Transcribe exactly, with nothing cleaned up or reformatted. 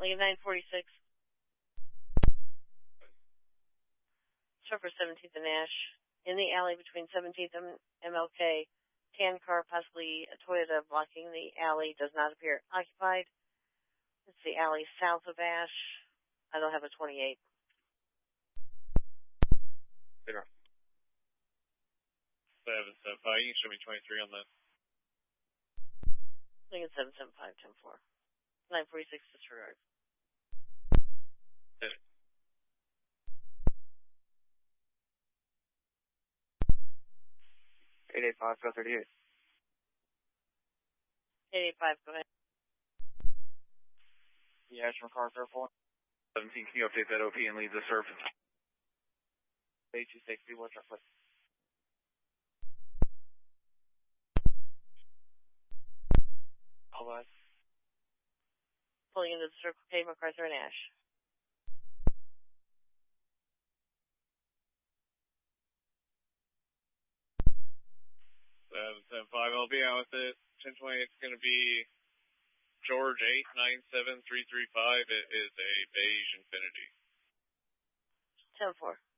Lane nine forty-six. Show for seventeenth and Nash. In the alley between seventeenth and M L K, tan car, possibly a Toyota, blocking the alley, does not appear occupied. It's the alley south of Ash. I don't have a twenty-eight. Zero. seven seven five, you can show me twenty-three on that. I think it's seven seven five, ten four. nine forty-six, disregard. Hit it. eight eight five, go thirty-eight. eight eight five, go ahead. Yeah, from car four. seventeen, can you update that O P and leave the surf? eight two six, what's our foot? All right. Pulling into the Circle K, MacArthur and Ash. seven seven five, I'll be out with it. ten twenty, it's going to be George eight nine seven three three five. It is a beige Infinity. ten four.